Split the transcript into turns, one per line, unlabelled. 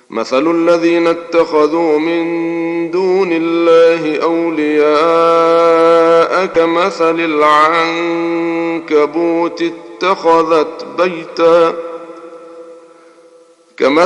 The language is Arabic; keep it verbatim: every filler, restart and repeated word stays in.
مثل الذين اتخذوا من دون الله أولياء كمثل العنكبوت اتخذت بيتا